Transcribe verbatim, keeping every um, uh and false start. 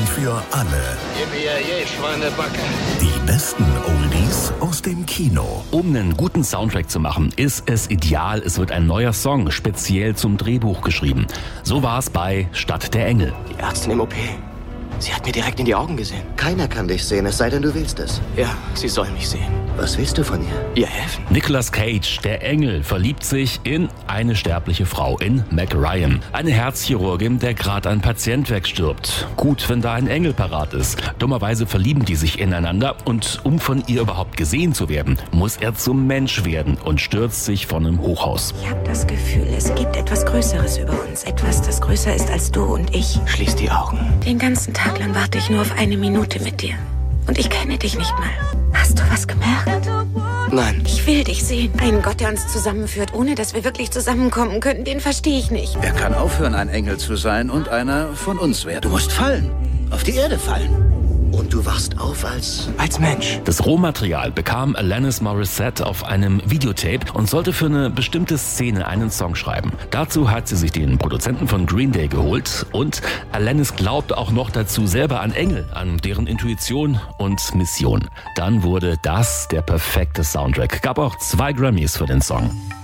für alle. Gib mir je, Schweinebacke. Die besten Oldies aus dem Kino. Um einen guten Soundtrack zu machen, ist es ideal, es wird ein neuer Song speziell zum Drehbuch geschrieben. So war es bei Stadt der Engel. Die Ärztin im O P. Sie hat mir direkt in die Augen gesehen. Keiner kann dich sehen, es sei denn, du willst es. Ja, sie soll mich sehen. Was willst du von ihr? Ihr helfen. Nicolas Cage, der Engel, verliebt sich in eine sterbliche Frau, in Meg Ryan. Eine Herzchirurgin, der gerade ein Patient wegstirbt. Gut, wenn da ein Engel parat ist. Dummerweise verlieben die sich ineinander und um von ihr überhaupt gesehen zu werden, muss er zum Mensch werden und stürzt sich von einem Hochhaus. Ich habe das Gefühl, es gibt etwas Größeres über uns. Etwas, das größer ist als du und ich. Schließ die Augen. Den ganzen Tag lang warte ich nur auf eine Minute mit dir. Und ich kenne dich nicht mal. Hast du was gemerkt? Nein. Ich will dich sehen. Einen Gott, der uns zusammenführt, ohne dass wir wirklich zusammenkommen können, den verstehe ich nicht. Er kann aufhören, ein Engel zu sein und einer von uns werden. Du musst fallen. Auf die Erde fallen. Und du wachst auf als... Als Mensch. Das Rohmaterial bekam Alanis Morissette auf einem Videotape und sollte für eine bestimmte Szene einen Song schreiben. Dazu hat sie sich den Produzenten von Green Day geholt und Alanis glaubte auch noch dazu selber an Engel, an deren Intuition und Mission. Dann wurde das der perfekte Soundtrack. Gab auch zwei Grammys für den Song.